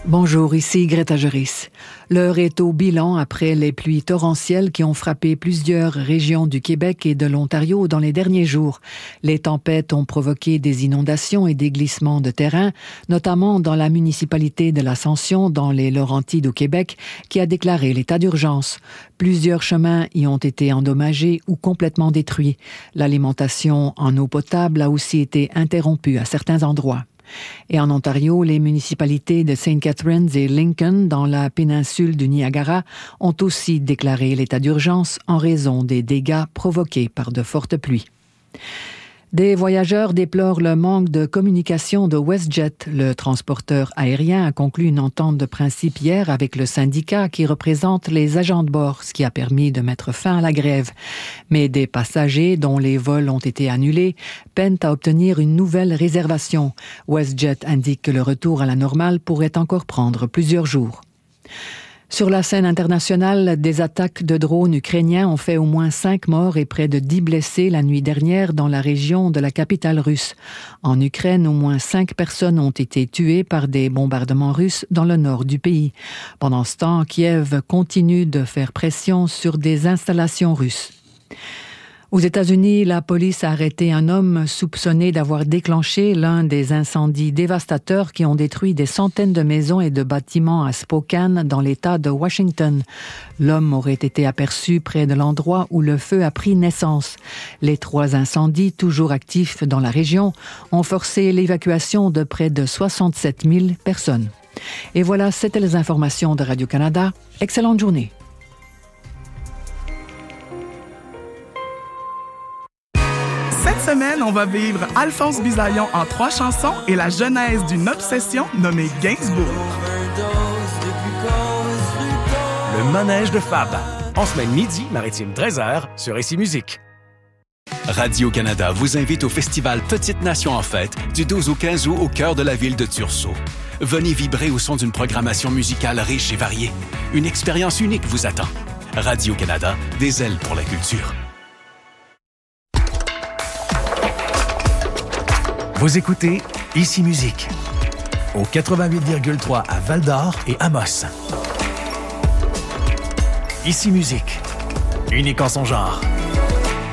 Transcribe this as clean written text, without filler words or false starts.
Bonjour, ici Greta Joris. L'heure est au bilan après les pluies torrentielles qui ont frappé plusieurs régions du Québec et de l'Ontario dans les derniers jours. Les tempêtes ont provoqué des inondations et des glissements de terrain, notamment dans la municipalité de l'Ascension, dans les Laurentides au Québec, qui a déclaré l'état d'urgence. Plusieurs chemins y ont été endommagés ou complètement détruits. L'alimentation en eau potable a aussi été interrompue à certains endroits. Et en Ontario, les municipalités de St. Catharines et Lincoln, dans la péninsule du Niagara, ont aussi déclaré l'état d'urgence en raison des dégâts provoqués par de fortes pluies. Des voyageurs déplorent le manque de communication de WestJet. Le transporteur aérien a conclu une entente de principe hier avec le syndicat qui représente les agents de bord, ce qui a permis de mettre fin à la grève. Mais des passagers dont les vols ont été annulés peinent à obtenir une nouvelle réservation. WestJet indique que le retour à la normale pourrait encore prendre plusieurs jours. Sur la scène internationale, des attaques de drones ukrainiens ont fait au moins 5 morts et près de 10 blessés la nuit dernière dans la région de la capitale russe. En Ukraine, au moins 5 personnes ont été tuées par des bombardements russes dans le nord du pays. Pendant ce temps, Kiev continue de faire pression sur des installations russes. Aux États-Unis, la police a arrêté un homme soupçonné d'avoir déclenché l'un des incendies dévastateurs qui ont détruit des centaines de maisons et de bâtiments à Spokane, dans l'État de Washington. L'homme aurait été aperçu près de l'endroit où le feu a pris naissance. Les 3 incendies, toujours actifs dans la région, ont forcé l'évacuation de près de 67 000 personnes. Et voilà, c'était les informations de Radio-Canada. Excellente journée. Cette semaine, on va vivre Alphonse Bisaillon en 3 chansons et la genèse d'une obsession nommée Gainsbourg. Le manège de Fab. En semaine midi, maritime 13h, sur Ici Musique. Radio-Canada vous invite au festival Petite Nation en fête du 12 au 15 août au cœur de la ville de Thurso. Venez vibrer au son d'une programmation musicale riche et variée. Une expérience unique vous attend. Radio-Canada, des ailes pour la culture. Vous écoutez Ici Musique au 88,3 à Val-d'Or et Amos. Ici Musique, unique en son genre.